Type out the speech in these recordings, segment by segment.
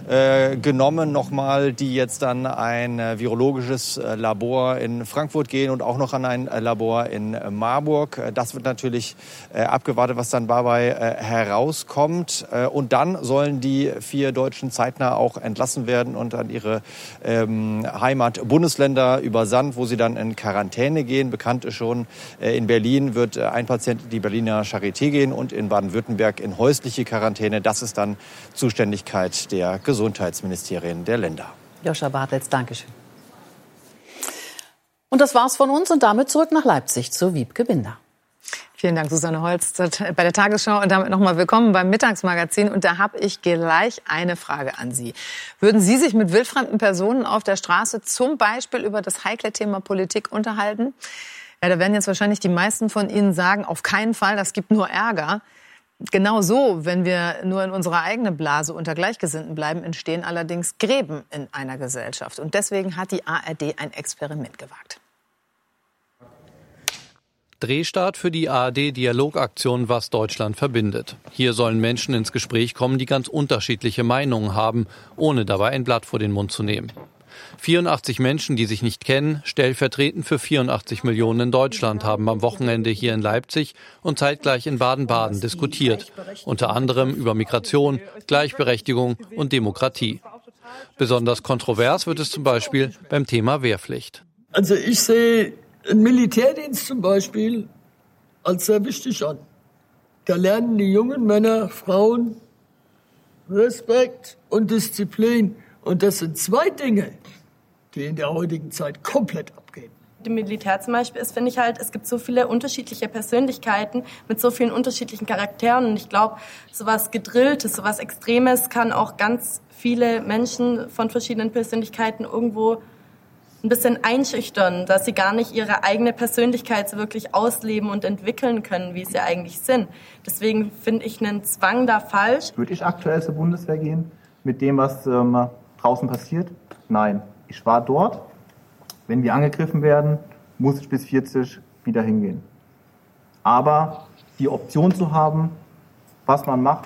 genommen nochmal, die jetzt dann ein virologisches Labor in Frankfurt gehen und auch noch an ein Labor in Marburg. Das wird natürlich abgewartet, was dann dabei herauskommt. Und dann sollen die 4 Deutschen zeitnah auch entlassen werden und an ihre Heimatbundesländer übersandt, wo sie dann in Quarantäne gehen. Bekannt ist schon, in Berlin wird ein Patient in die Berliner Charité gehen und in Baden-Württemberg in häusliche Quarantäne. Das ist dann Zuständigkeit der Gesundheitsministerien der Länder. Joscha Bartels, Dankeschön. Und das war's von uns und damit zurück nach Leipzig zu Wiebke Binder. Vielen Dank, Susanne Holz, bei der Tagesschau und damit nochmal willkommen beim Mittagsmagazin. Und da habe ich gleich eine Frage an Sie. Würden Sie sich mit wildfremden Personen auf der Straße zum Beispiel über das heikle Thema Politik unterhalten? Ja, da werden jetzt wahrscheinlich die meisten von Ihnen sagen, auf keinen Fall, das gibt nur Ärger. Genau so, wenn wir nur in unserer eigenen Blase unter Gleichgesinnten bleiben, entstehen allerdings Gräben in einer Gesellschaft. Und deswegen hat die ARD ein Experiment gewagt. Drehstart für die ARD-Dialogaktion Was Deutschland verbindet. Hier sollen Menschen ins Gespräch kommen, die ganz unterschiedliche Meinungen haben, ohne dabei ein Blatt vor den Mund zu nehmen. 84 Menschen, die sich nicht kennen, stellvertretend für 84 Millionen in Deutschland, haben am Wochenende hier in Leipzig und zeitgleich in Baden-Baden diskutiert. Unter anderem über Migration, Gleichberechtigung und Demokratie. Besonders kontrovers wird es zum Beispiel beim Thema Wehrpflicht. Also ich sehe einen Militärdienst zum Beispiel als sehr wichtig an. Da lernen die jungen Männer, Frauen Respekt und Disziplin. Und das sind 2 Dinge, die in der heutigen Zeit komplett abgehen. Im Militär zum Beispiel ist, finde ich halt, es gibt so viele unterschiedliche Persönlichkeiten mit so vielen unterschiedlichen Charakteren. Und ich glaube, sowas Gedrilltes, sowas Extremes kann auch ganz viele Menschen von verschiedenen Persönlichkeiten irgendwo ein bisschen einschüchtern, dass sie gar nicht ihre eigene Persönlichkeit so wirklich ausleben und entwickeln können, wie sie eigentlich sind. Deswegen finde ich einen Zwang da falsch. Würde ich aktuell zur Bundeswehr gehen mit dem, was draußen passiert? Nein. Ich war dort. Wenn wir angegriffen werden, muss ich bis 40 wieder hingehen. Aber die Option zu haben, was man macht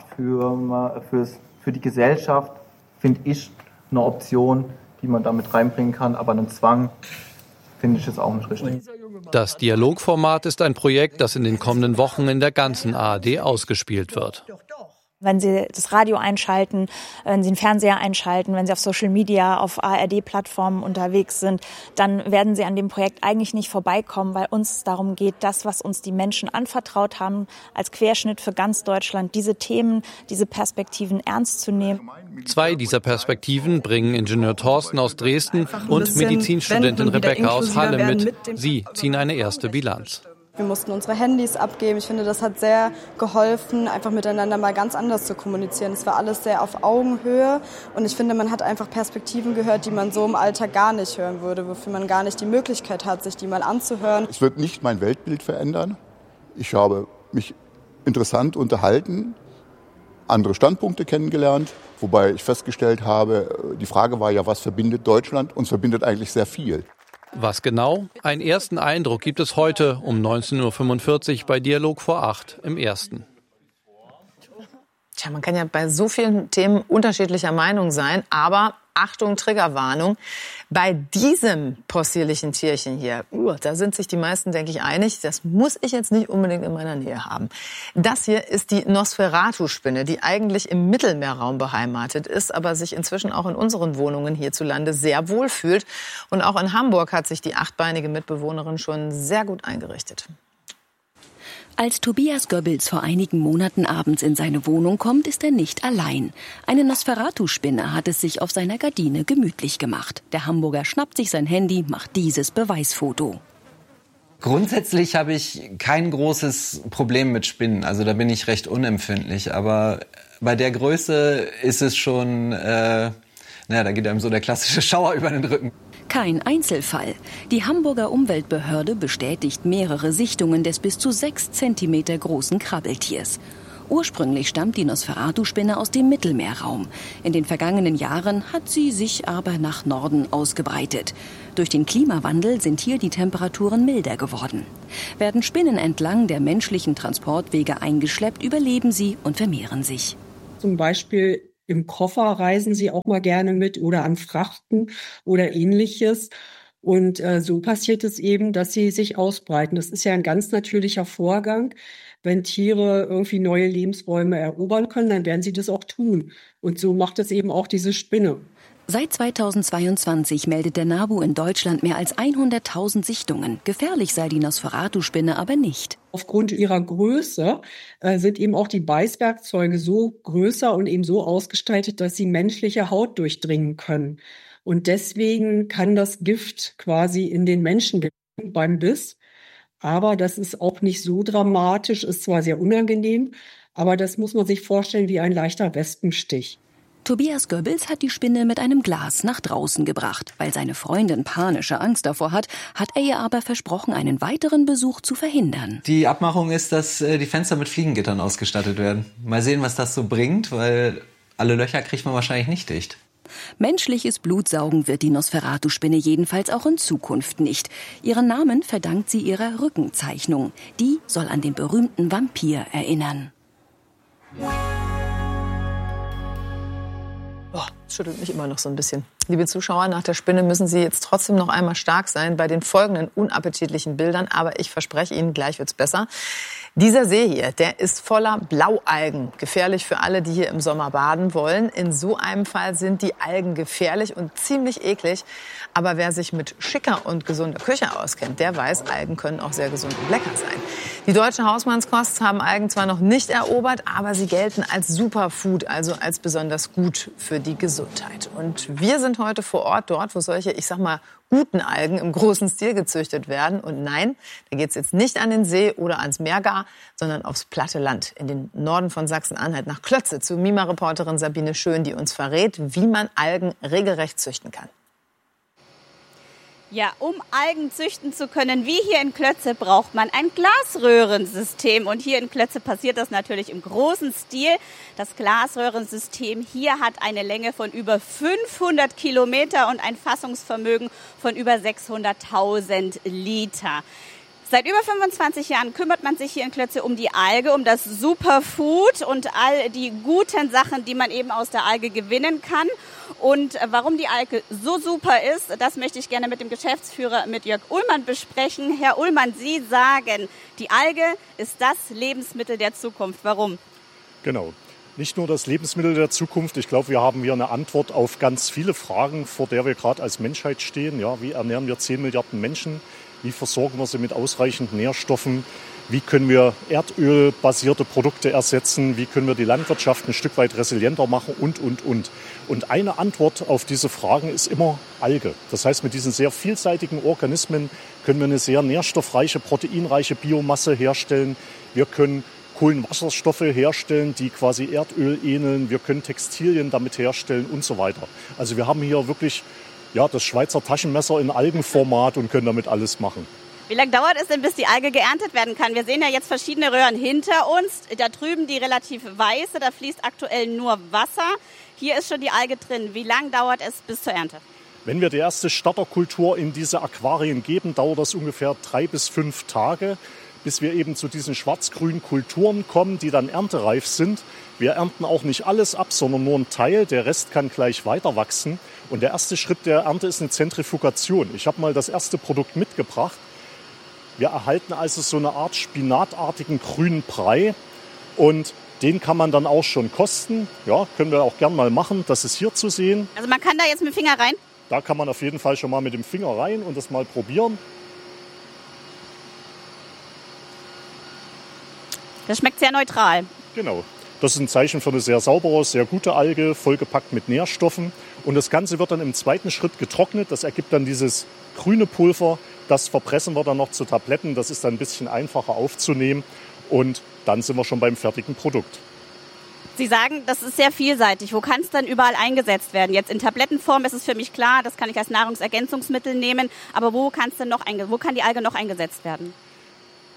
für die Gesellschaft, finde ich eine Option, die man damit reinbringen kann. Aber einen Zwang finde ich es auch nicht richtig. Das Dialogformat ist ein Projekt, das in den kommenden Wochen in der ganzen ARD ausgespielt wird. Wenn Sie das Radio einschalten, wenn Sie den Fernseher einschalten, wenn Sie auf Social Media, auf ARD-Plattformen unterwegs sind, dann werden Sie an dem Projekt eigentlich nicht vorbeikommen, weil uns darum geht, das, was uns die Menschen anvertraut haben, als Querschnitt für ganz Deutschland, diese Themen, diese Perspektiven ernst zu nehmen. 2 dieser Perspektiven bringen Ingenieur Thorsten aus Dresden und Medizinstudentin Rebecca aus Halle mit. Sie ziehen eine erste Bilanz. Wir mussten unsere Handys abgeben. Ich finde, das hat sehr geholfen, einfach miteinander mal ganz anders zu kommunizieren. Es war alles sehr auf Augenhöhe und ich finde, man hat einfach Perspektiven gehört, die man so im Alltag gar nicht hören würde, wofür man gar nicht die Möglichkeit hat, sich die mal anzuhören. Es wird nicht mein Weltbild verändern. Ich habe mich interessant unterhalten, andere Standpunkte kennengelernt, wobei ich festgestellt habe, die Frage war ja, was verbindet Deutschland? Uns verbindet eigentlich sehr viel. Was genau? Einen ersten Eindruck gibt es heute um 19.45 Uhr bei Dialog vor 8 im Ersten. Tja, man kann ja bei so vielen Themen unterschiedlicher Meinung sein, aber Achtung, Triggerwarnung. Bei diesem possierlichen Tierchen hier, da sind sich die meisten, denke ich, einig, das muss ich jetzt nicht unbedingt in meiner Nähe haben. Das hier ist die Nosferatu-Spinne, die eigentlich im Mittelmeerraum beheimatet ist, aber sich inzwischen auch in unseren Wohnungen hierzulande sehr wohl fühlt. Und auch in Hamburg hat sich die 8-beinige Mitbewohnerin schon sehr gut eingerichtet. Als Tobias Goebbels vor einigen Monaten abends in seine Wohnung kommt, ist er nicht allein. Eine Nosferatu-Spinne hat es sich auf seiner Gardine gemütlich gemacht. Der Hamburger schnappt sich sein Handy, macht dieses Beweisfoto. Grundsätzlich habe ich kein großes Problem mit Spinnen. Also da bin ich recht unempfindlich. Aber bei der Größe ist es schon, da geht einem so der klassische Schauer über den Rücken. Kein Einzelfall. Die Hamburger Umweltbehörde bestätigt mehrere Sichtungen des bis zu 6 Zentimeter großen Krabbeltiers. Ursprünglich stammt die Nosferatu-Spinne aus dem Mittelmeerraum. In den vergangenen Jahren hat sie sich aber nach Norden ausgebreitet. Durch den Klimawandel sind hier die Temperaturen milder geworden. Werden Spinnen entlang der menschlichen Transportwege eingeschleppt, überleben sie und vermehren sich. Zum Beispiel Im Koffer reisen sie auch mal gerne mit oder an Frachten oder Ähnliches. Und so passiert es eben, dass sie sich ausbreiten. Das ist ja ein ganz natürlicher Vorgang. Wenn Tiere irgendwie neue Lebensräume erobern können, dann werden sie das auch tun. Und so macht es eben auch diese Spinne. Seit 2022 meldet der NABU in Deutschland mehr als 100.000 Sichtungen. Gefährlich sei die Nosferatu-Spinne aber nicht. Aufgrund ihrer Größe sind eben auch die Beißwerkzeuge so größer und eben so ausgestaltet, dass sie menschliche Haut durchdringen können. Und deswegen kann das Gift quasi in den Menschen gelangen beim Biss. Aber das ist auch nicht so dramatisch, ist zwar sehr unangenehm, aber das muss man sich vorstellen wie ein leichter Wespenstich. Tobias Goebbels hat die Spinne mit einem Glas nach draußen gebracht. Weil seine Freundin panische Angst davor hat, hat er ihr aber versprochen, einen weiteren Besuch zu verhindern. Die Abmachung ist, dass die Fenster mit Fliegengittern ausgestattet werden. Mal sehen, was das so bringt, weil alle Löcher kriegt man wahrscheinlich nicht dicht. Menschliches Blutsaugen wird die Nosferatu-Spinne jedenfalls auch in Zukunft nicht. Ihren Namen verdankt sie ihrer Rückenzeichnung. Die soll an den berühmten Vampir erinnern. Das schüttelt mich immer noch so ein bisschen. Liebe Zuschauer, nach der Spinne müssen Sie jetzt trotzdem noch einmal stark sein bei den folgenden unappetitlichen Bildern. Aber ich verspreche Ihnen, gleich wird's besser. Dieser See hier, der ist voller Blaualgen. Gefährlich für alle, die hier im Sommer baden wollen. In so einem Fall sind die Algen gefährlich und ziemlich eklig. Aber wer sich mit schicker und gesunder Küche auskennt, der weiß, Algen können auch sehr gesund und lecker sein. Die Deutsche Hausmannskost haben Algen zwar noch nicht erobert, aber sie gelten als Superfood, also als besonders gut für die Gesundheit. Und wir sind heute vor Ort, dort, wo solche, ich sag mal, guten Algen im großen Stil gezüchtet werden. Und nein, da geht's jetzt nicht an den See oder ans Meer, sondern aufs platte Land, in den Norden von Sachsen-Anhalt, nach Klötze, zu MIMA-Reporterin Sabine Schön, die uns verrät, wie man Algen regelrecht züchten kann. Ja, um Algen züchten zu können, wie hier in Klötze, braucht man ein Glasröhrensystem. Und hier in Klötze passiert das natürlich im großen Stil. Das Glasröhrensystem hier hat eine Länge von über 500 Kilometer und ein Fassungsvermögen von über 600.000 Liter. Seit über 25 Jahren kümmert man sich hier in Klötze um die Alge, um das Superfood und all die guten Sachen, die man eben aus der Alge gewinnen kann. Und warum die Alge so super ist, das möchte ich gerne mit dem Geschäftsführer, mit Jörg Ullmann, besprechen. Herr Ullmann, Sie sagen, die Alge ist das Lebensmittel der Zukunft. Warum? Genau. Nicht nur das Lebensmittel der Zukunft. Ich glaube, wir haben hier eine Antwort auf ganz viele Fragen, vor der wir gerade als Menschheit stehen. Ja, wie ernähren wir 10 Milliarden Menschen? Wie versorgen wir sie mit ausreichend Nährstoffen? Wie können wir erdölbasierte Produkte ersetzen? Wie können wir die Landwirtschaft ein Stück weit resilienter machen? Und. Und eine Antwort auf diese Fragen ist immer Alge. Das heißt, mit diesen sehr vielseitigen Organismen können wir eine sehr nährstoffreiche, proteinreiche Biomasse herstellen. Wir können Kohlenwasserstoffe herstellen, die quasi Erdöl ähneln. Wir können Textilien damit herstellen und so weiter. Also wir haben hier wirklich das Schweizer Taschenmesser in Algenformat und können damit alles machen. Wie lange dauert es denn, bis die Alge geerntet werden kann? Wir sehen ja jetzt verschiedene Röhren hinter uns. Da drüben die relativ weiße, da fließt aktuell nur Wasser. Hier ist schon die Alge drin. Wie lange dauert es bis zur Ernte? Wenn wir die erste Starterkultur in diese Aquarien geben, dauert das ungefähr 3 bis 5 Tage, bis wir eben zu diesen schwarz-grünen Kulturen kommen, die dann erntereif sind. Wir ernten auch nicht alles ab, sondern nur einen Teil. Der Rest kann gleich weiter wachsen. Und der erste Schritt der Ernte ist eine Zentrifugation. Ich habe mal das erste Produkt mitgebracht. Wir erhalten also so eine Art spinatartigen grünen Brei. Und den kann man dann auch schon kosten. Ja, können wir auch gern mal machen. Das ist hier zu sehen. Also man kann da jetzt mit dem Finger rein? Da kann man auf jeden Fall schon mal mit dem Finger rein und das mal probieren. Das schmeckt sehr neutral. Genau. Das ist ein Zeichen für eine sehr saubere, sehr gute Alge, vollgepackt mit Nährstoffen. Und das Ganze wird dann im zweiten Schritt getrocknet. Das ergibt dann dieses grüne Pulver. Das verpressen wir dann noch zu Tabletten. Das ist dann ein bisschen einfacher aufzunehmen. Und dann sind wir schon beim fertigen Produkt. Sie sagen, das ist sehr vielseitig. Wo kann es dann überall eingesetzt werden? Jetzt in Tablettenform ist es für mich klar, das kann ich als Nahrungsergänzungsmittel nehmen. Aber wo kann die Alge noch eingesetzt werden?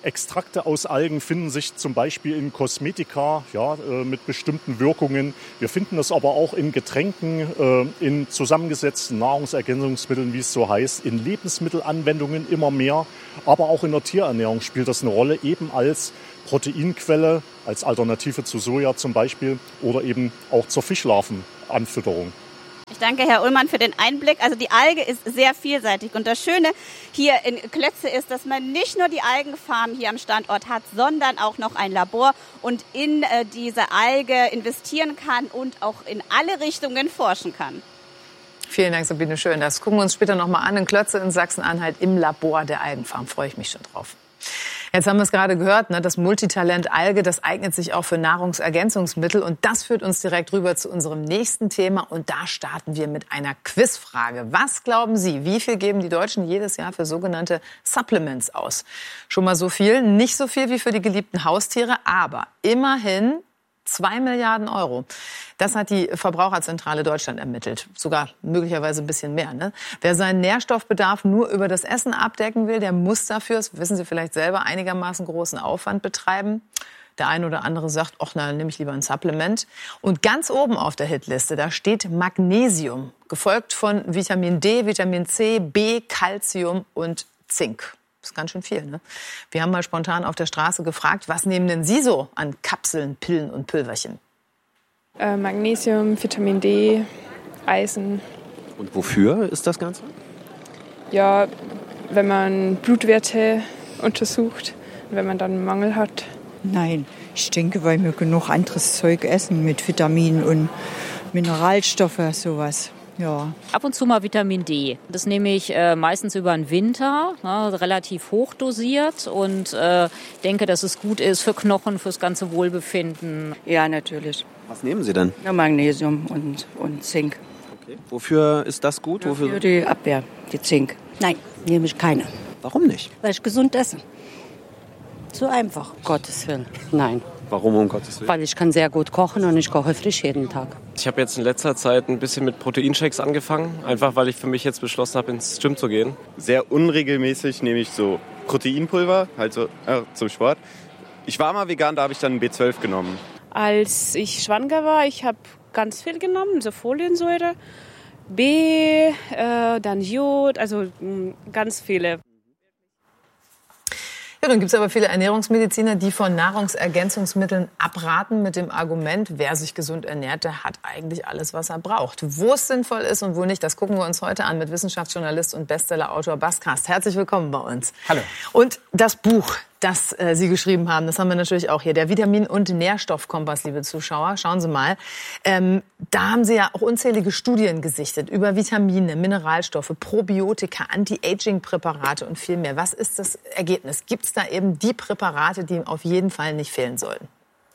Extrakte aus Algen finden sich zum Beispiel in Kosmetika, mit bestimmten Wirkungen. Wir finden das aber auch in Getränken, in zusammengesetzten Nahrungsergänzungsmitteln, wie es so heißt, in Lebensmittelanwendungen immer mehr. Aber auch in der Tierernährung spielt das eine Rolle, eben als Proteinquelle, als Alternative zu Soja zum Beispiel oder eben auch zur Fischlarvenanfütterung. Ich danke Herr Ullmann für den Einblick. Also die Alge ist sehr vielseitig. Und das Schöne hier in Klötze ist, dass man nicht nur die Algenfarm hier am Standort hat, sondern auch noch ein Labor und in diese Alge investieren kann und auch in alle Richtungen forschen kann. Vielen Dank, Sabine Schön. Das gucken wir uns später noch mal an in Klötze in Sachsen-Anhalt im Labor der Algenfarm. Freue ich mich schon drauf. Jetzt haben wir es gerade gehört, ne? Das Multitalent Alge, das eignet sich auch für Nahrungsergänzungsmittel. Und das führt uns direkt rüber zu unserem nächsten Thema. Und da starten wir mit einer Quizfrage. Was glauben Sie, wie viel geben die Deutschen jedes Jahr für sogenannte Supplements aus? Schon mal so viel, nicht so viel wie für die geliebten Haustiere, aber immerhin 2 Milliarden Euro. Das hat die Verbraucherzentrale Deutschland ermittelt. Sogar möglicherweise ein bisschen mehr. Ne? Wer seinen Nährstoffbedarf nur über das Essen abdecken will, der muss dafür, das wissen Sie vielleicht selber, einigermaßen großen Aufwand betreiben. Der eine oder andere sagt, ach, na, nehme ich lieber ein Supplement. Und ganz oben auf der Hitliste, da steht Magnesium, gefolgt von Vitamin D, Vitamin C, B, Calcium und Zink. Das ist ganz schön viel, ne? Wir haben mal spontan auf der Straße gefragt, was nehmen denn Sie so an Kapseln, Pillen und Pülverchen? Magnesium, Vitamin D, Eisen. Und wofür ist das Ganze? Ja, wenn man Blutwerte untersucht, wenn man dann einen Mangel hat. Nein, ich denke, weil wir genug anderes Zeug essen mit Vitaminen und Mineralstoffe, sowas. Ja. Ab und zu mal Vitamin D. Das nehme ich meistens über den Winter, relativ hoch dosiert und denke, dass es gut ist für Knochen, fürs ganze Wohlbefinden. Ja, natürlich. Was nehmen Sie denn? Ja, Magnesium und Zink. Okay. Wofür ist das gut? Wofür? Für die Abwehr, die Zink. Nein, nehme ich keine. Warum nicht? Weil ich gesund esse. So einfach. Gottes Willen. Nein. Warum um Gottes Willen? Weil ich kann sehr gut kochen und ich koche frisch jeden Tag. Ich habe jetzt in letzter Zeit ein bisschen mit Proteinshakes angefangen, einfach weil ich für mich jetzt beschlossen habe, ins Gym zu gehen. Sehr unregelmäßig nehme ich so Proteinpulver, halt so zum Sport. Ich war mal vegan, da habe ich dann B12 genommen. Als ich schwanger war, ich habe ganz viel genommen, so Foliensäure, B, dann Jod, also ganz viele. Ja, dann gibt es aber viele Ernährungsmediziner, die von Nahrungsergänzungsmitteln abraten mit dem Argument, wer sich gesund ernährt, der hat eigentlich alles, was er braucht. Wo es sinnvoll ist und wo nicht, das gucken wir uns heute an mit Wissenschaftsjournalist und Bestsellerautor Bas Kast. Herzlich willkommen bei uns. Hallo. Und das Buch, das Sie geschrieben haben, das haben wir natürlich auch hier, der Vitamin- und Nährstoffkompass, liebe Zuschauer. Schauen Sie mal, da haben Sie ja auch unzählige Studien gesichtet über Vitamine, Mineralstoffe, Probiotika, Anti-Aging-Präparate und viel mehr. Was ist das Ergebnis? Gibt es da eben die Präparate, die auf jeden Fall nicht fehlen sollten?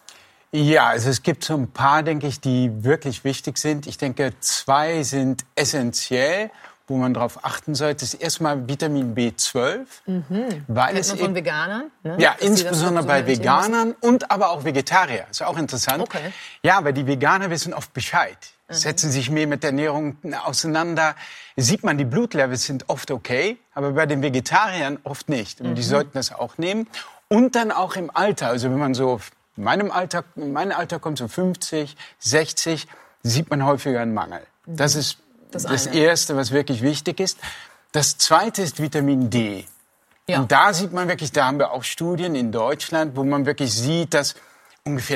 Ja, also es gibt so ein paar, denke ich, die wirklich wichtig sind. Ich denke, 2 sind essentiell, wo man darauf achten sollte. Das ist erstmal Vitamin B12. Weil es von Veganern? Ne? Ja, insbesondere bei Veganern und aber auch Vegetarier. Ist auch interessant. Okay. Ja, weil die Veganer wissen oft Bescheid. Setzen sich mehr mit der Ernährung auseinander. Sieht man, die Blutlevels sind oft okay, aber bei den Vegetariern oft nicht. Und die sollten das auch nehmen. Und dann auch im Alter. Also wenn man so in meinem Alter kommt, so 50, 60, sieht man häufiger einen Mangel. Das ist das Erste, was wirklich wichtig ist. Das Zweite ist Vitamin D. Ja. Und da sieht man wirklich, da haben wir auch Studien in Deutschland, wo man wirklich sieht, dass ungefähr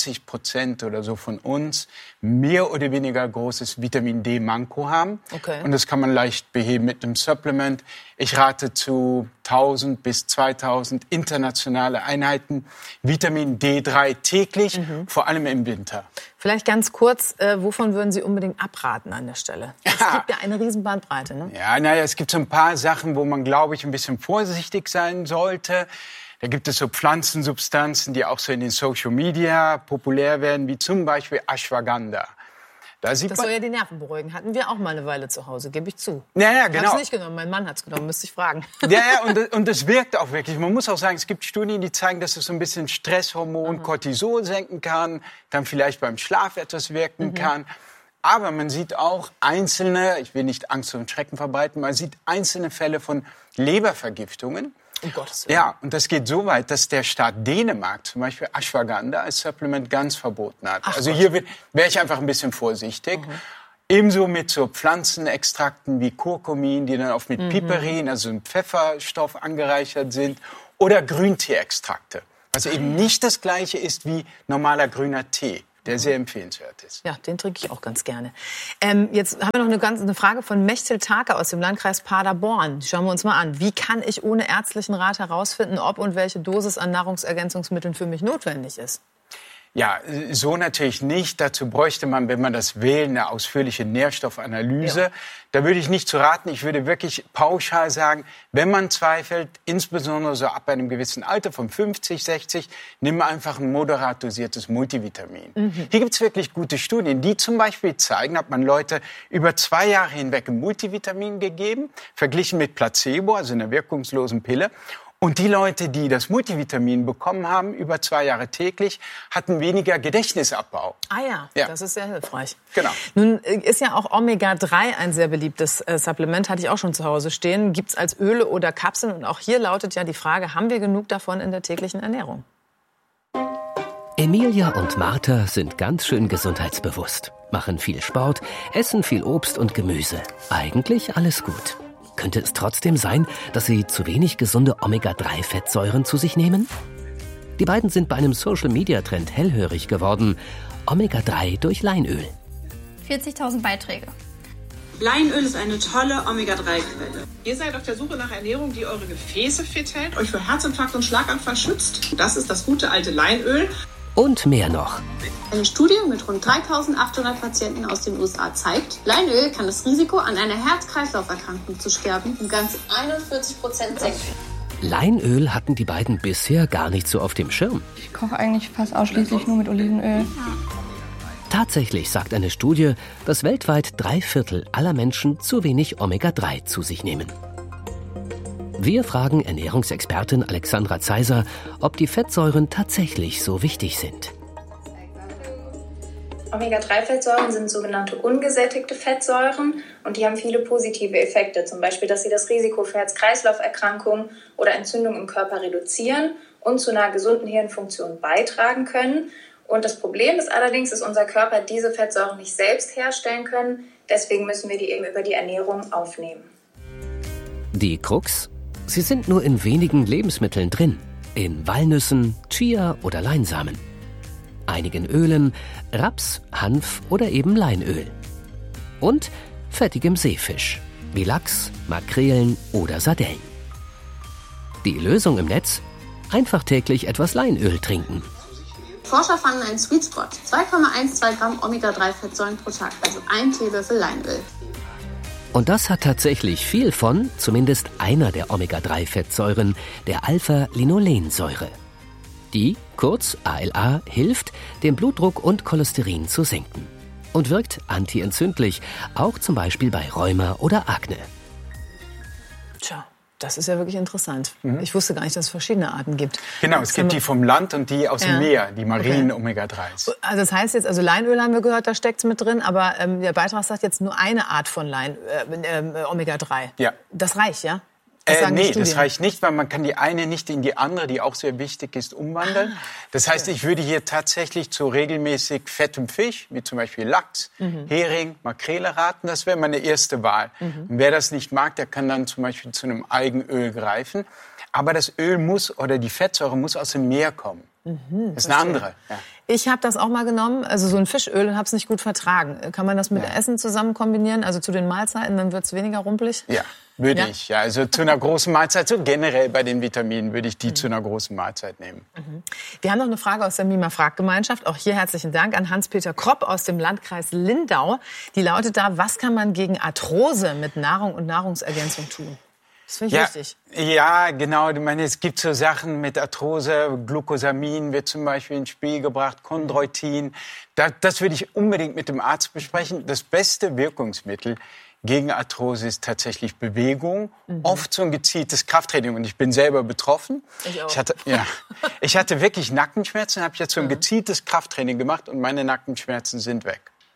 90% oder so von uns mehr oder weniger großes Vitamin D-Manko haben. Okay. Und das kann man leicht beheben mit einem Supplement. Ich rate zu 1000 bis 2000 internationale Einheiten Vitamin D3 täglich, vor allem im Winter. Vielleicht ganz kurz, wovon würden Sie unbedingt abraten an der Stelle? Es gibt ja eine riesen Bandbreite, ne? Ja, naja, es gibt so ein paar Sachen, wo man, glaube ich, ein bisschen vorsichtig sein sollte. Da gibt es so Pflanzensubstanzen, die auch so in den Social Media populär werden, wie zum Beispiel Ashwagandha. Das soll ja die Nerven beruhigen. Hatten wir auch mal eine Weile zu Hause, gebe ich zu. Ja, genau. Ich habe es nicht genommen, mein Mann hat es genommen, müsste ich fragen. Ja, und das wirkt auch wirklich. Man muss auch sagen, es gibt Studien, die zeigen, dass es so ein bisschen Stresshormon, Cortisol senken kann, dann vielleicht beim Schlaf etwas wirken kann. Aber man sieht auch einzelne, ich will nicht Angst und Schrecken verbreiten, man sieht einzelne Fälle von Lebervergiftungen. Um Gottes Willen. Ja, und das geht so weit, dass der Staat Dänemark zum Beispiel Ashwagandha als Supplement ganz verboten hat. Ach also Gott. hier wäre ich einfach ein bisschen vorsichtig. Ebenso mit so Pflanzenextrakten wie Kurkumin, die dann oft mit Piperin, also einem Pfefferstoff angereichert sind, oder Grünteeextrakte, was eben nicht das Gleiche ist wie normaler grüner Tee, der sehr empfehlenswert ist. Ja, den trinke ich auch ganz gerne. Jetzt haben wir noch eine Frage von Mechtel Take aus dem Landkreis Paderborn. Die schauen wir uns mal an. Wie kann ich ohne ärztlichen Rat herausfinden, ob und welche Dosis an Nahrungsergänzungsmitteln für mich notwendig ist? Ja, so natürlich nicht. Dazu bräuchte man, wenn man das will, eine ausführliche Nährstoffanalyse. Ja. Da würde ich nicht zu raten. Ich würde wirklich pauschal sagen, wenn man zweifelt, insbesondere so ab einem gewissen Alter von 50, 60, nimm einfach ein moderat dosiertes Multivitamin. Hier gibt's wirklich gute Studien, die zum Beispiel zeigen, hat man Leute über 2 Jahre hinweg ein Multivitamin gegeben, verglichen mit Placebo, also einer wirkungslosen Pille. Und die Leute, die das Multivitamin bekommen haben, über 2 Jahre täglich, hatten weniger Gedächtnisabbau. Ah ja, das ist sehr hilfreich. Genau. Nun ist ja auch Omega-3 ein sehr beliebtes Supplement, hatte ich auch schon zu Hause stehen. Gibt's als Öle oder Kapseln? Und auch hier lautet ja die Frage, haben wir genug davon in der täglichen Ernährung? Emilia und Martha sind ganz schön gesundheitsbewusst, machen viel Sport, essen viel Obst und Gemüse. Eigentlich alles gut. Könnte es trotzdem sein, dass sie zu wenig gesunde Omega-3-Fettsäuren zu sich nehmen? Die beiden sind bei einem Social-Media-Trend hellhörig geworden. Omega-3 durch Leinöl. 40.000 Beiträge. Leinöl ist eine tolle Omega-3-Quelle. Ihr seid auf der Suche nach Ernährung, die eure Gefäße fit hält, euch vor Herzinfarkt und Schlaganfall schützt. Das ist das gute alte Leinöl. Und mehr noch. Eine Studie mit rund 3.800 Patienten aus den USA zeigt, Leinöl kann das Risiko, an einer Herz-Kreislauf-Erkrankung zu sterben, um ganze 41% senken. Leinöl hatten die beiden bisher gar nicht so auf dem Schirm. Ich koche eigentlich fast ausschließlich nur mit Olivenöl. Tatsächlich sagt eine Studie, dass weltweit 3/4 aller Menschen zu wenig Omega-3 zu sich nehmen. Wir fragen Ernährungsexpertin Alexandra Zeiser, ob die Fettsäuren tatsächlich so wichtig sind. Omega-3-Fettsäuren sind sogenannte ungesättigte Fettsäuren und die haben viele positive Effekte, zum Beispiel, dass sie das Risiko für Herz-Kreislauf-Erkrankungen oder Entzündungen im Körper reduzieren und zu einer gesunden Hirnfunktion beitragen können. Und das Problem ist allerdings, dass unser Körper diese Fettsäuren nicht selbst herstellen können. Deswegen müssen wir die eben über die Ernährung aufnehmen. Die Krux? Sie sind nur in wenigen Lebensmitteln drin. In Walnüssen, Chia oder Leinsamen. Einigen Ölen, Raps, Hanf oder eben Leinöl. Und fettigem Seefisch, wie Lachs, Makrelen oder Sardellen. Die Lösung im Netz? Einfach täglich etwas Leinöl trinken. Forscher fanden einen Sweet Spot, 2,12 Gramm Omega-3-Fettsäuren pro Tag, also 1 Teelöffel Leinöl. Und das hat tatsächlich viel von, zumindest einer der Omega-3-Fettsäuren, der Alpha-Linolensäure. Die, kurz ALA, hilft, den Blutdruck und Cholesterin zu senken. Und wirkt antientzündlich, auch zum Beispiel bei Rheuma oder Akne. Tja, das ist ja wirklich interessant. Ich wusste gar nicht, dass es verschiedene Arten gibt. Genau, es gibt die vom Land und die aus dem Meer, die marinen Omega-3s. Also das heißt jetzt, also Leinöl haben wir gehört, da steckt's mit drin, aber der Beitrag sagt jetzt nur eine Art von Omega-3. Ja. Das reicht, ja? Nee, das reicht nicht, weil man kann die eine nicht in die andere, die auch sehr wichtig ist, umwandeln. Das heißt, ich würde hier tatsächlich zu regelmäßig fettem Fisch, wie zum Beispiel Lachs, Hering, Makrele raten. Das wäre meine erste Wahl. Und wer das nicht mag, der kann dann zum Beispiel zu einem Algenöl greifen. Aber das Öl muss, oder die Fettsäure muss aus dem Meer kommen. Das ist eine andere. Ja. Ich habe das auch mal genommen, also so ein Fischöl, und habe es nicht gut vertragen. Kann man das mit Essen zusammen kombinieren, also zu den Mahlzeiten, dann wird es weniger rumpelig? Ja, würde ich. Ja, also zu einer großen Mahlzeit, so generell bei den Vitaminen würde ich die zu einer großen Mahlzeit nehmen. Wir haben noch eine Frage aus der MiMa-Frag-Gemeinschaft. Auch hier herzlichen Dank an Hans-Peter Kropp aus dem Landkreis Lindau. Die lautet da, was kann man gegen Arthrose mit Nahrung und Nahrungsergänzung tun? Das finde ich wichtig. Ja, genau. Ich meine, es gibt so Sachen mit Arthrose. Glucosamin wird zum Beispiel ins Spiel gebracht, Chondroitin. Das würde ich unbedingt mit dem Arzt besprechen. Das beste Wirkungsmittel gegen Arthrose ist tatsächlich Bewegung. Oft so ein gezieltes Krafttraining. Und ich bin selber betroffen. Ich auch. Ich hatte wirklich Nackenschmerzen, habe jetzt so ein gezieltes Krafttraining gemacht und meine Nackenschmerzen sind weg. Gut.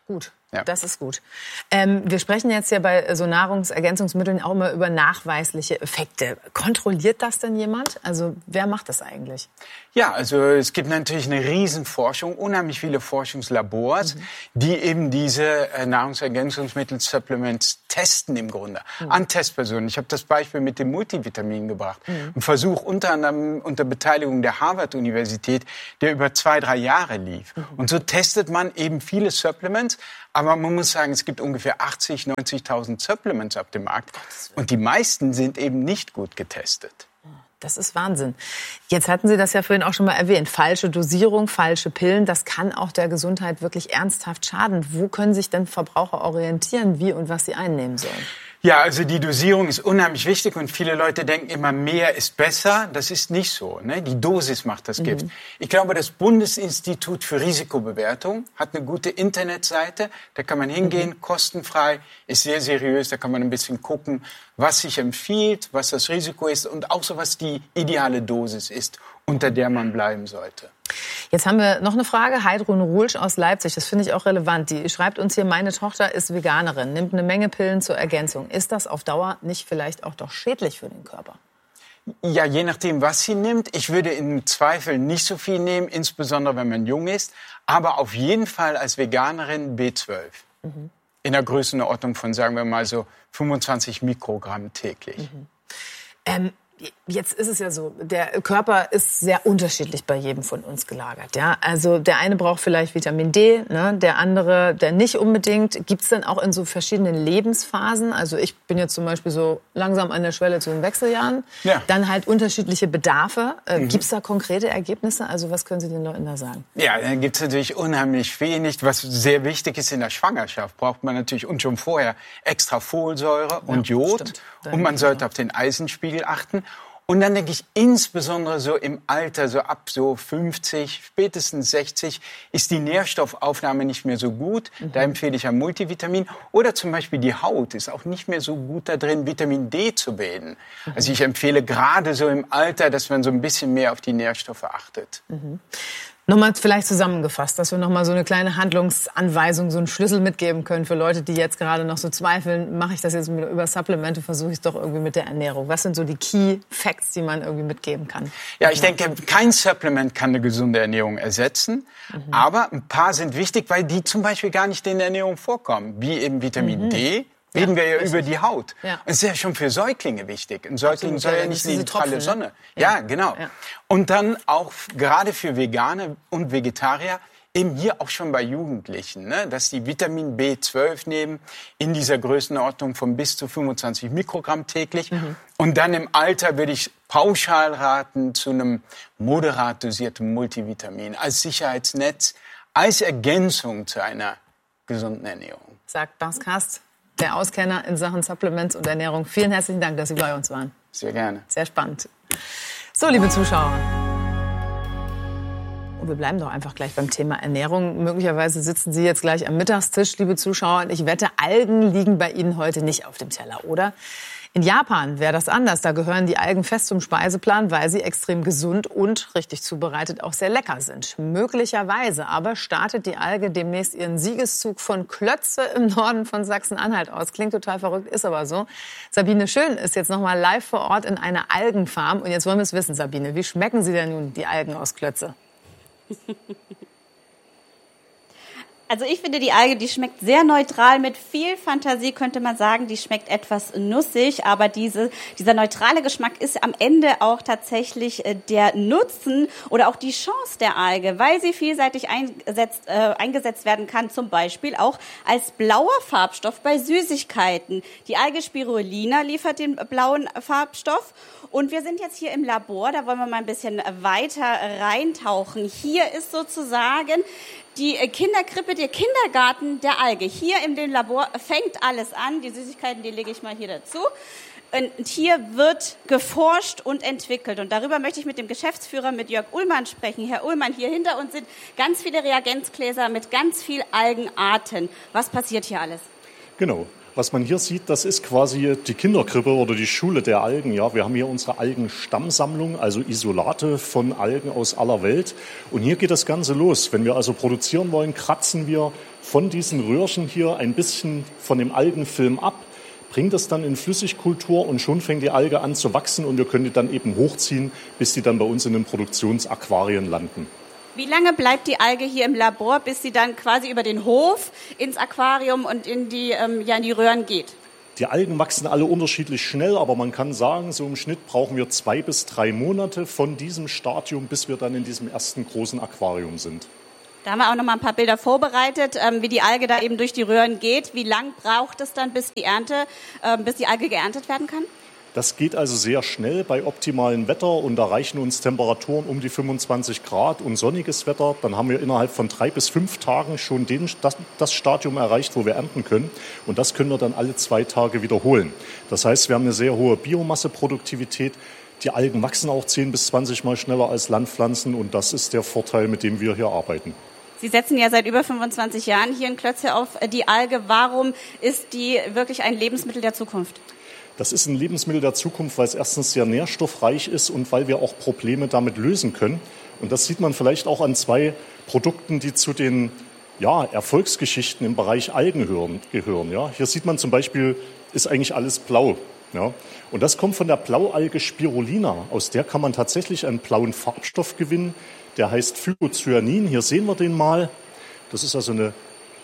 Ja. Das ist gut. Wir sprechen jetzt ja bei so Nahrungsergänzungsmitteln auch immer über nachweisliche Effekte. Kontrolliert das denn jemand? Also wer macht das eigentlich? Ja, also es gibt natürlich eine Riesenforschung, unheimlich viele Forschungslabors, die eben diese Nahrungsergänzungsmittel, Supplements testen im Grunde, an Testpersonen. Ich habe das Beispiel mit dem Multivitamin gebracht. Ein Versuch unter anderem unter Beteiligung der Harvard-Universität, der über 2-3 Jahre lief. Und so testet man eben viele Supplements, aber man muss sagen, es gibt ungefähr 80.000, 90.000 Supplements auf dem Markt und die meisten sind eben nicht gut getestet. Das ist Wahnsinn. Jetzt hatten Sie das ja vorhin auch schon mal erwähnt. Falsche Dosierung, falsche Pillen, das kann auch der Gesundheit wirklich ernsthaft schaden. Wo können sich denn Verbraucher orientieren, wie und was sie einnehmen sollen? Ja, also die Dosierung ist unheimlich wichtig und viele Leute denken immer, mehr ist besser. Das ist nicht so, ne? Die Dosis macht das Gift. Ich glaube, das Bundesinstitut für Risikobewertung hat eine gute Internetseite. Da kann man hingehen, kostenfrei, ist sehr seriös. Da kann man ein bisschen gucken, was sich empfiehlt, was das Risiko ist und auch so, was die ideale Dosis ist, unter der man bleiben sollte. Jetzt haben wir noch eine Frage. Heidrun Ruhlsch aus Leipzig, das finde ich auch relevant. Die schreibt uns hier, meine Tochter ist Veganerin, nimmt eine Menge Pillen zur Ergänzung. Ist das auf Dauer nicht vielleicht auch doch schädlich für den Körper? Ja, je nachdem, was sie nimmt. Ich würde im Zweifel nicht so viel nehmen, insbesondere wenn man jung ist. Aber auf jeden Fall als Veganerin B12. In der Größenordnung von, sagen wir mal so, 25 Mikrogramm täglich. Jetzt ist es ja so, der Körper ist sehr unterschiedlich bei jedem von uns gelagert. Ja? Also der eine braucht vielleicht Vitamin D, ne? Der andere, der nicht unbedingt. Gibt es denn auch in so verschiedenen Lebensphasen? Also ich bin jetzt zum Beispiel so langsam an der Schwelle zu den Wechseljahren. Ja. Dann halt unterschiedliche Bedarfe. Gibt es da konkrete Ergebnisse? Also was können Sie den Leuten da sagen? Ja, da gibt es natürlich unheimlich wenig. Was sehr wichtig ist in der Schwangerschaft, braucht man natürlich und schon vorher extra Folsäure und Jod. Und man sollte auf den Eisenspiegel achten. Und dann denke ich, insbesondere so im Alter, so ab so 50, spätestens 60, ist die Nährstoffaufnahme nicht mehr so gut. Da empfehle ich ein Multivitamin. Oder zum Beispiel die Haut ist auch nicht mehr so gut da drin, Vitamin D zu bilden. Also ich empfehle gerade so im Alter, dass man so ein bisschen mehr auf die Nährstoffe achtet. Nochmal vielleicht zusammengefasst, dass wir nochmal so eine kleine Handlungsanweisung, so einen Schlüssel mitgeben können für Leute, die jetzt gerade noch so zweifeln, mache ich das jetzt über Supplemente, versuche ich es doch irgendwie mit der Ernährung. Was sind so die Key Facts, die man irgendwie mitgeben kann? Ja, ich denke, kein Supplement kann eine gesunde Ernährung ersetzen, aber ein paar sind wichtig, weil die zum Beispiel gar nicht in der Ernährung vorkommen, wie eben Vitamin D. Reden wir ja über die Haut. Ja. Und es ist ja schon für Säuglinge wichtig. Ein Säugling soll ja nicht in die pralle Sonne. Ja, genau. Ja. Und dann auch gerade für Veganer und Vegetarier, eben hier auch schon bei Jugendlichen, ne, dass die Vitamin B12 nehmen, in dieser Größenordnung von bis zu 25 Mikrogramm täglich. Und dann im Alter würde ich pauschal raten zu einem moderat dosierten Multivitamin als Sicherheitsnetz, als Ergänzung zu einer gesunden Ernährung. Sagt Bas Kast, der Auskenner in Sachen Supplements und Ernährung. Vielen herzlichen Dank, dass Sie bei uns waren. Sehr gerne. Sehr spannend. So, liebe Zuschauer. Und wir bleiben doch einfach gleich beim Thema Ernährung. Möglicherweise sitzen Sie jetzt gleich am Mittagstisch, liebe Zuschauer. Und ich wette, Algen liegen bei Ihnen heute nicht auf dem Teller, oder? In Japan wäre das anders. Da gehören die Algen fest zum Speiseplan, weil sie extrem gesund und richtig zubereitet auch sehr lecker sind. Möglicherweise aber startet die Alge demnächst ihren Siegeszug von Klötze im Norden von Sachsen-Anhalt aus. Klingt total verrückt, ist aber so. Sabine Schön ist jetzt noch mal live vor Ort in einer Algenfarm. Und jetzt wollen wir es wissen, Sabine, wie schmecken Sie denn nun die Algen aus Klötze? Also ich finde, die Alge, die schmeckt sehr neutral. Mit viel Fantasie könnte man sagen, die schmeckt etwas nussig. Aber dieser neutrale Geschmack ist am Ende auch tatsächlich der Nutzen oder auch die Chance der Alge, weil sie vielseitig eingesetzt werden kann. Zum Beispiel auch als blauer Farbstoff bei Süßigkeiten. Die Alge Spirulina liefert den blauen Farbstoff. Und wir sind jetzt hier im Labor, da wollen wir mal ein bisschen weiter reintauchen. Hier ist sozusagen die Kinderkrippe, der Kindergarten der Alge. Hier in dem Labor fängt alles an. Die Süßigkeiten, die lege ich mal hier dazu. Und hier wird geforscht und entwickelt. Und darüber möchte ich mit dem Geschäftsführer, mit Jörg Ullmann, sprechen. Herr Ullmann, hier hinter uns sind ganz viele Reagenzgläser mit ganz viel Algenarten. Was passiert hier alles? Genau. Was man hier sieht, das ist quasi die Kinderkrippe oder die Schule der Algen. Ja, wir haben hier unsere Algenstammsammlung, also Isolate von Algen aus aller Welt. Und hier geht das Ganze los. Wenn wir also produzieren wollen, kratzen wir von diesen Röhrchen hier ein bisschen von dem Algenfilm ab, bringt es dann in Flüssigkultur und schon fängt die Alge an zu wachsen und wir können die dann eben hochziehen, bis die dann bei uns in den Produktionsaquarien landen. Wie lange bleibt die Alge hier im Labor, bis sie dann quasi über den Hof ins Aquarium und in die Röhren geht? Die Algen wachsen alle unterschiedlich schnell, aber man kann sagen, so im Schnitt brauchen wir 2 bis 3 Monate von diesem Stadium, bis wir dann in diesem ersten großen Aquarium sind. Da haben wir auch noch mal ein paar Bilder vorbereitet, wie die Alge da eben durch die Röhren geht. Wie lang braucht es dann, bis die Alge geerntet werden kann? Das geht also sehr schnell bei optimalem Wetter und da reichen uns Temperaturen um die 25 Grad und sonniges Wetter. Dann haben wir innerhalb von 3 bis 5 Tagen schon das Stadium erreicht, wo wir ernten können. Und das können wir dann alle 2 Tage wiederholen. Das heißt, wir haben eine sehr hohe Biomasseproduktivität. Die Algen wachsen auch 10 bis 20 Mal schneller als Landpflanzen und das ist der Vorteil, mit dem wir hier arbeiten. Sie setzen ja seit über 25 Jahren hier in Klötze auf die Alge. Warum ist die wirklich ein Lebensmittel der Zukunft? Das ist ein Lebensmittel der Zukunft, weil es erstens sehr nährstoffreich ist und weil wir auch Probleme damit lösen können. Und das sieht man vielleicht auch an 2 Produkten, die zu den Erfolgsgeschichten im Bereich Algen gehören. Ja. Hier sieht man zum Beispiel, ist eigentlich alles blau. Ja. Und das kommt von der Blaualge Spirulina. Aus der kann man tatsächlich einen blauen Farbstoff gewinnen. Der heißt Phycocyanin. Hier sehen wir den mal. Das ist also eine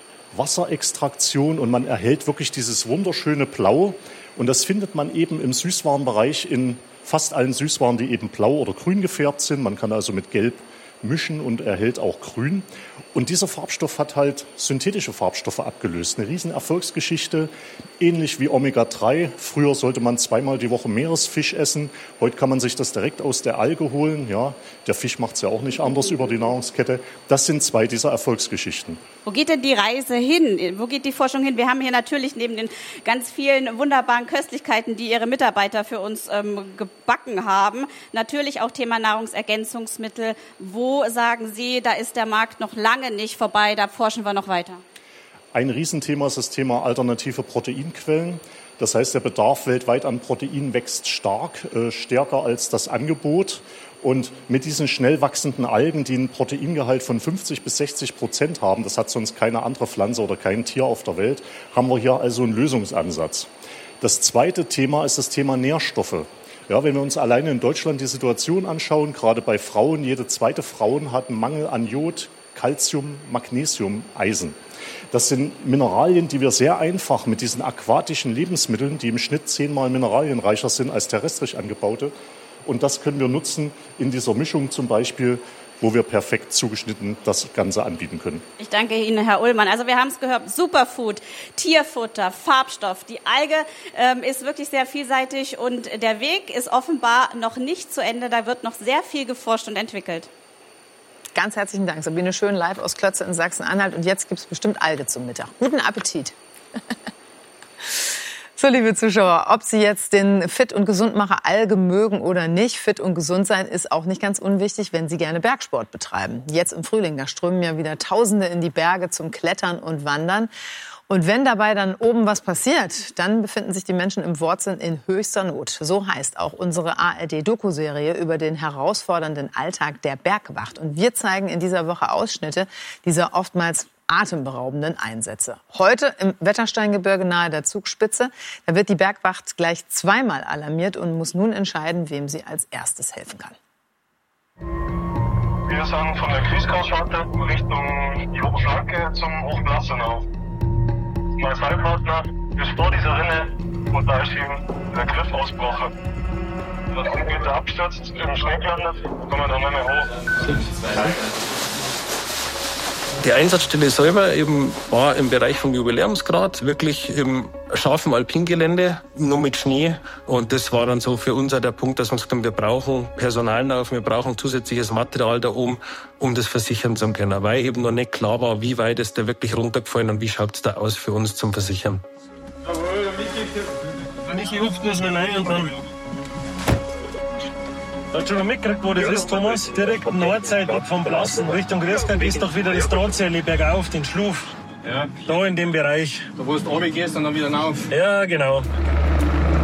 Wasserextraktion und man erhält wirklich dieses wunderschöne Blau. Und das findet man eben im Süßwarenbereich in fast allen Süßwaren, die eben blau oder grün gefärbt sind. Man kann also mit Gelb mischen und erhält auch grün. Und dieser Farbstoff hat halt synthetische Farbstoffe abgelöst. Eine riesen Erfolgsgeschichte, ähnlich wie Omega-3. Früher sollte man 2-mal die Woche Meeresfisch essen. Heute kann man sich das direkt aus der Alge holen. Ja, der Fisch macht es ja auch nicht anders über die Nahrungskette. Das sind 2 dieser Erfolgsgeschichten. Wo geht denn die Reise hin? Wo geht die Forschung hin? Wir haben hier natürlich neben den ganz vielen wunderbaren Köstlichkeiten, die Ihre Mitarbeiter für uns gebacken haben, natürlich auch Thema Nahrungsergänzungsmittel. Wo sagen Sie, da ist der Markt noch lange nicht vorbei, da forschen wir noch weiter? Ein Riesenthema ist das Thema alternative Proteinquellen. Das heißt, der Bedarf weltweit an Protein wächst stark, stärker als das Angebot. Und mit diesen schnell wachsenden Algen, die einen Proteingehalt von 50 bis 60% haben, das hat sonst keine andere Pflanze oder kein Tier auf der Welt, haben wir hier also einen Lösungsansatz. Das zweite Thema ist das Thema Nährstoffe. Ja, wenn wir uns alleine in Deutschland die Situation anschauen, gerade bei Frauen, jede zweite Frau hat einen Mangel an Jod, Calcium, Magnesium, Eisen. Das sind Mineralien, die wir sehr einfach mit diesen aquatischen Lebensmitteln, die im Schnitt 10-mal mineralienreicher sind als terrestrisch angebaute, und das können wir nutzen in dieser Mischung zum Beispiel, wo wir perfekt zugeschnitten das Ganze anbieten können. Ich danke Ihnen, Herr Ullmann. Also wir haben es gehört, Superfood, Tierfutter, Farbstoff. Die Alge ist wirklich sehr vielseitig und der Weg ist offenbar noch nicht zu Ende. Da wird noch sehr viel geforscht und entwickelt. Ganz herzlichen Dank, Sabine Schön, live aus Klötze in Sachsen-Anhalt. Und jetzt gibt es bestimmt Alge zum Mittag. Guten Appetit. So, liebe Zuschauer, ob Sie jetzt den Fit- und Gesundmacher Alge mögen oder nicht, fit und gesund sein ist auch nicht ganz unwichtig, wenn Sie gerne Bergsport betreiben. Jetzt im Frühling, da strömen ja wieder Tausende in die Berge zum Klettern und Wandern. Und wenn dabei dann oben was passiert, dann befinden sich die Menschen im Wortsinn in höchster Not. So heißt auch unsere ARD-Doku-Serie über den herausfordernden Alltag der Bergwacht. Und wir zeigen in dieser Woche Ausschnitte dieser oftmals atemberaubenden Einsätze. Heute im Wettersteingebirge nahe der Zugspitze. Da wird die Bergwacht gleich 2-mal alarmiert und muss nun entscheiden, wem sie als erstes helfen kann. Wir sind von der Grüßkreuzscharte Richtung Jobenschlanke zum Hochblassenau. Mein Seilpartner ist vor dieser Rinne und da ist ihm der Griff ausgebrochen. Der Anbieter abstürzt, im Schnee gelandet, kommen wir dann nicht mehr hoch. Die Einsatzstelle selber eben war im Bereich vom Jubiläumsgrad, wirklich im scharfen Alpingelände, nur mit Schnee. Und das war dann so für uns auch der Punkt, dass wir gesagt haben, wir brauchen Personal, wir brauchen zusätzliches Material da oben, um das versichern zu können. Weil eben noch nicht klar war, wie weit ist der wirklich runtergefallen und wie schaut es da aus für uns zum Versichern. Jawohl, Michi ruft uns rein und dann... Hast du schon mitgekriegt, wo das ist, Thomas? Direkt Nordseite vom Blassen, Richtung Grießkeit ist doch wieder das Drahtseil bergauf, den Schluf. Ja. Da in dem Bereich. Da wo du runter gehst und dann wieder rauf. Ja, genau.